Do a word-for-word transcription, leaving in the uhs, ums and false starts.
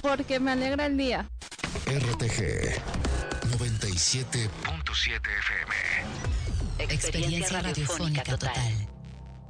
porque me alegra el día. R T G noventa y siete punto siete F M. Experiencia radiofónica total.